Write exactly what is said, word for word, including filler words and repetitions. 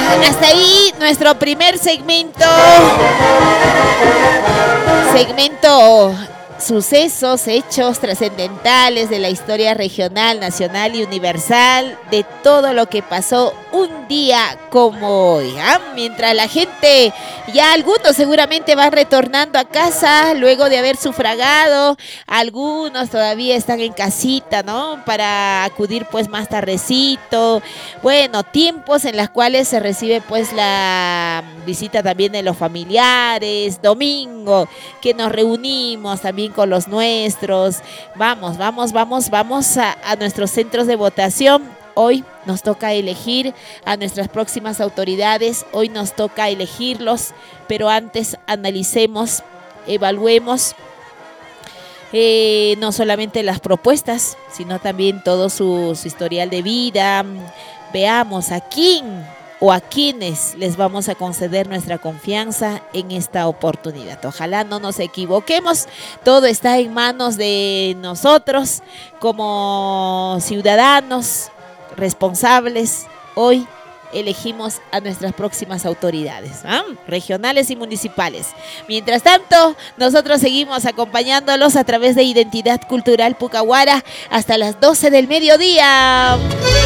hasta ahí nuestro primer segmento. Segmento sucesos, hechos trascendentales de la historia regional, nacional y universal, de todo lo que pasó un día como hoy. ¿eh? Mientras la gente, ya algunos seguramente van retornando a casa luego de haber sufragado, algunos todavía están en casita, ¿no? Para acudir pues más tardecito. Bueno, tiempos en los cuales se recibe pues la visita también de los familiares, domingo, que nos reunimos también con los nuestros. Vamos, vamos, vamos, vamos a, a nuestros centros de votación. Hoy nos toca elegir a nuestras próximas autoridades, hoy nos toca elegirlos, pero antes analicemos, evaluemos eh, no solamente las propuestas, sino también todo su, su historial de vida. Veamos a quién o a quienes les vamos a conceder nuestra confianza en esta oportunidad. Ojalá no nos equivoquemos, todo está en manos de nosotros como ciudadanos responsables. Hoy elegimos a nuestras próximas autoridades, ¿eh? regionales y municipales. Mientras tanto, nosotros seguimos acompañándolos a través de Identidad Cultural Pucahuara hasta las doce del mediodía.